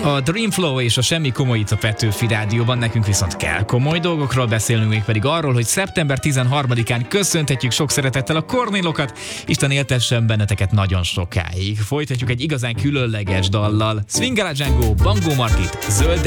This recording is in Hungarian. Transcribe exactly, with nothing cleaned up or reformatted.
A Dreamflow és a Semmi Komoly itt a Petőfi Rádióban, nekünk viszont kell komoly dolgokról beszélnünk, még pedig arról, hogy szeptember tizenharmadikán köszönhetjük sok szeretettel a Kornélokat. Isten éltessen benneteket nagyon sokáig. Folytatjuk egy igazán különleges dallal. Swingala Django, Bangó Margit, Zöld